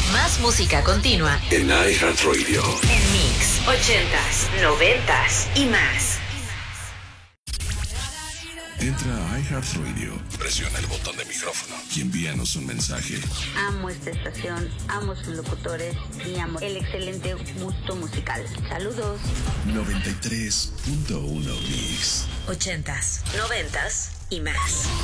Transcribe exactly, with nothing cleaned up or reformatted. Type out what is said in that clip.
Más música continua en iHeartRadio. En Mix, ochentas, noventas y más. Entra a iHeartRadio, presiona el botón de micrófono y envíanos un mensaje. Amo esta estación, amo sus locutores y amo el excelente gusto musical. Saludos. noventa y tres punto uno Mix. Ochentas, noventas y más.